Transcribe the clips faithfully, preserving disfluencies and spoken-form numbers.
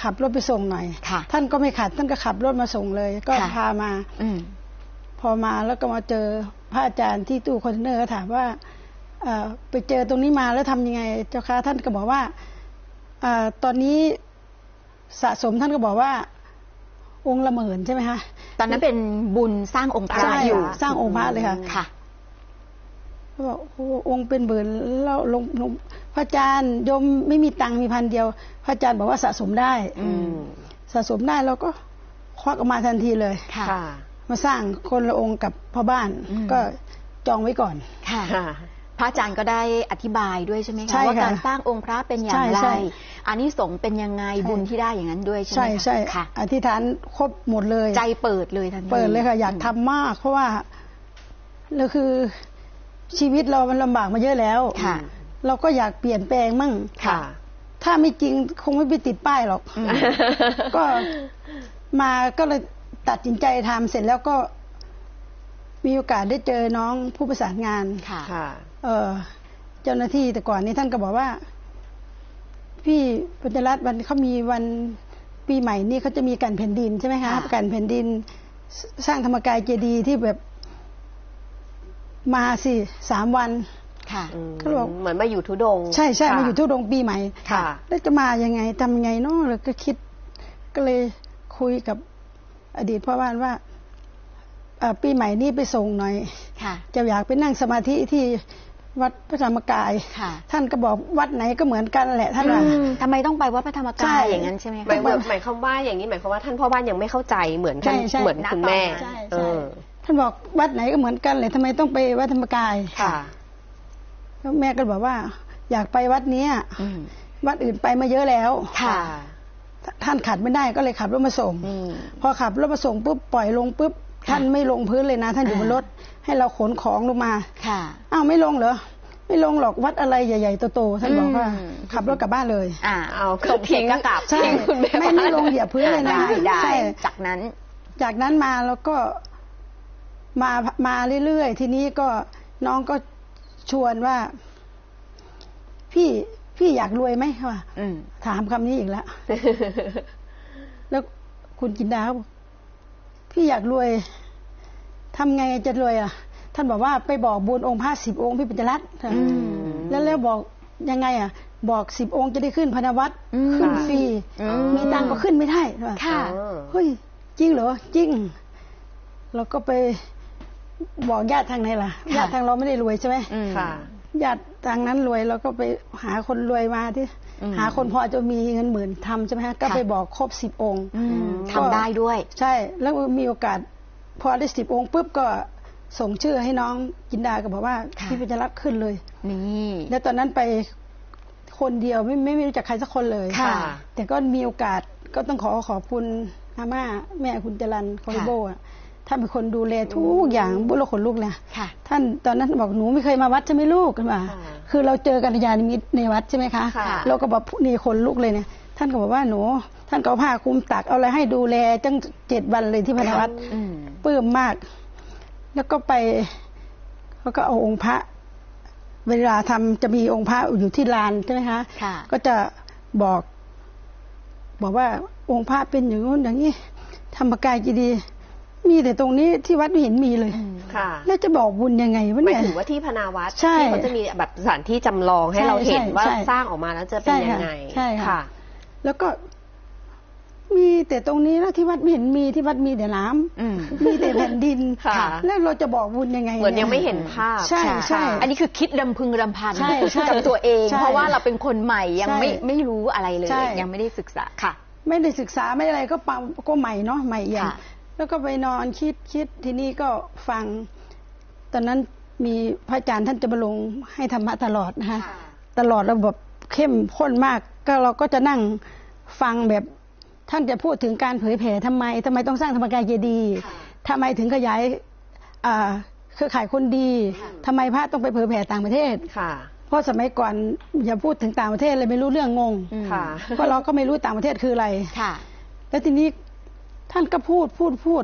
ขับรถไปส่งหน่อยท่านก็ไม่ขัดท่านก็ขับรถมาส่งเลยก็พามาพอมาแล้วก็มาเจอพระอาจารย์ที่ตู้คอนเทนเนอร์ถามว่าไปเจอตรงนี้มาแล้วทำยังไงเจ้าคะท่านก็บอกว่าตอนนี้สะสมท่านก็บอกว่าองค์ละหมื่นใช่ไหมคะตอนนั้นเป็นบุญสร้างองค์พระอยู่สร้างองค์พระเลยค่ะค่ะเขาบอกองค์เป็นหมื่นแล้วลงพระอาจารย์โยมไม่มีตังค์มีพันเดียวพระอาจารย์บอกว่าสะสมได้สะสมได้เราก็ควักออกมาทันทีเลยมาสร้างคนละองค์กับพ่อบ้านก็จองไว้ก่อนค่ะพระอาจารย์ก็ได้อธิบายด้วยใช่ไหมคะว่าการสร้างองค์พระเป็นอย่างไรอานิสงส์เป็นยังไงบุญที่ได้อย่างนั้นด้วยใช่ไหมใช่ใช่ค่ะอธิษฐานครบหมดเลยใจเปิดเลยทันทีเปิดเลยค่ะอยากทำมากเพราะว่าเราคือชีวิตเรามันลำบากมาเยอะแล้วเราก็อยากเปลี่ยนแปลงมั่งถ้าไม่จริงคงไม่ไปติดป้ายหรอกก็มาก็เลยตัดสินใจทำเสร็จแล้วก็มีโอกาสได้เจอน้องผู้ประสานงานเออเจ้าหน้าที่แต่ก่อนนี้ท่านก็บอกว่าพี่ปัญจรัตน์วันเขามีวันปีใหม่นี่เขาจะมีการแผ่นดินใช่ไหมคะการแผ่นดินสร้างธรรมกายเจดีย์ที่แบบมาสิสามวันเขาบอกเหมือนมาอยู่ทุดงใช่ใช่มาอยู่ทุดงปีใหม่แล้วจะมายังไงทำยังไงเนาะเราก็คิดก็เลยคุยกับอดีตพ่อบ้านว่าปีใหม่นี้ไปส่งหน่อยจะอยากไปนั่งสมาธิที่วัดพระธรรมกายท่านก็บอกวัดไหนก็เหมือนกันแหละท่านว่าทำไมต้องไปวัดพระธรรมกายอย่างนั้นใช่ไหมคะหมายความว่าอย่างนี้หมายความว่าท่านพ่อบ้านยังไม่เข้าใจเหมือนท่านเหมือนคุณแม่ท่านบอกวัดไหนก็เหมือนกันเลยทำไมต้องไปวัดธรรมกายแล้วแม่ก็บอกว่าอยากไปวัดนี้วัดอื่นไปมาเยอะแล้วท่านขัดไม่ได้ก็เลยขับรถมาส่งพอขับรถมาส่งปุ๊บปล่อยลงปุ๊บท่านไม่ลงพื้นเลยนะท่านอยู่บนรถให้เราขนของลงมาอ้าวไม่ลงเหรอไม่ลงหรอกวัดอะไรใหญ่ๆโตๆท่านบอกว่าขับรถกลับบ้านเลยอ่าเอาทิ้งก็กลับใช่ไม่ไม่ลงเหยียบพื้นเลยนะใช่จากนั้นจากนั้นมาแล้วก็มามาเรื่อยๆทีนี้ก็น้องก็ชวนว่าพี่พี่อยากรวยไหมว่าถามคำนี้อีกแล้วแล้วคุณจินดาบอกพี่อยากรวยทำไงจะรวยอ่ะท่านบอกว่าไปบอกบุญองค์พระสิบองค์พี่ปัญจรัตน์แล้วแล้วบอกยังไงอ่ะบอกสิบองค์จะได้ขึ้นพนวัตรขึ้นฟรีมีตังก็ขึ้นไม่ได้ค่ะเฮ้ยจริงเหรอจริงเราก็ไปบอกญาติทางไหนล่ะญาติทางเราไม่ได้รวยใช่ไหมญาติทางนั้นรวยเราก็ไปหาคนรวยมาที่หาคนพอจะมีเงินหมื่นทำใช่ไหมฮะก็ไปบอกครบสิบองค์ทำได้ด้วยใช่แล้วมีโอกาสพอได้สิบองค์ปุ๊บก็ส่งชื่อให้น้องจินดาก็บอกว่าพี่ปัญจรัตน์ขึ้นเลยนี่แล้วตอนนั้นไปคนเดียวไม่ไม่รู้จักใครสักคนเลยแต่ก็มีโอกาสก็ต้องขอขอบคุณอาม่าแม่คุณจรัญคอริโบท่านเป็นคนดูแลทุกอย่างบุรุษขนลุกเลยท่านตอนนั้นบอกหนูไม่เคยมาวัดใช่ไหมลูกกันว่าคือเราเจอกัลยาณมิตรในวัดใช่ไหมคะเราก็บอกนี่คนลุกเลยเนี่ยท่านก็บอกว่าหนูท่านก็ผ้าคลุมตักเอาอะไรให้ดูแลจังเจ็ดวันเลยที่พระวัดปลื้มมากแล้วก็ไปเขาก็เอาองค์พระเวลาทำจะมีองค์พระอยู่ที่ลานใช่ไหมคะก็จะบอกบอกว่าองค์พระเป็นอย่างนู้นอย่างนี้ธรรมกายเจดีย์มีแต่ตรงนี้ที่วัดไม่เห็นมีเลยแล้วจะบอกบุญยังไงวะเนี่ยหมายถึงว่าที่พนาวัดที่เขาจะมีแบบสถานที่จำลองให้เราเห็นว่าสร้างออกมาแล้วจะเป็นยังไงใช่ค่ะแล้วก็มีแต่ตรงนี้แล้วที่วัดไม่เห็นมีที่วัดมีแต่น้ำมีแต่แผ่นดินแล้วเราจะบอกบุญยังไงเหมือนยังไม่เห็นภาพใช่ใช่อันนี้คือคิดรำพึงรำพันกับตัวเองเพราะว่าเราเป็นคนใหม่ยังไม่ไม่รู้อะไรเลยยังไม่ได้ศึกษาค่ะไม่ได้ศึกษาไม่อะไรก็ปก็ใหม่เนาะใหม่อย่างแล้วก็ไปนอนคิดคิดทีนี้ก็ฟังตอนนั้นมีพระอาจารย์ท่านจะมาลงให้ธรรมะตลอดนะคะตลอดระบบเข้มข้นมากก็เราก็จะนั่งฟังแบบท่านจะพูดถึงการเผยแผ่ทำไมทำไมต้องสร้างธรรมกายเจดีย์ทำไมถึงขยายเครือข่ายคนดีทำไมพระต้องไปเผยแผ่ต่างประเทศเพราะสมัยก่อนอย่าพูดถึงต่างประเทศเลยไม่รู้เรื่องงงเพราะเราก็ไม่รู้ต่างประเทศคืออะไรแล้วทีนี้ท่านก็พูดพูดพูด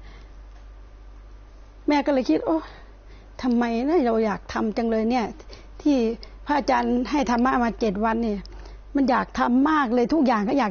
แม่ก็เลยคิดโอ้ทำไมนะเราอยากทำจังเลยเนี่ยที่พระอาจารย์ให้ธรรมะมาเจ็ดวันเนี่ยมันอยากทำมากเลยทุกอย่างก็อยาก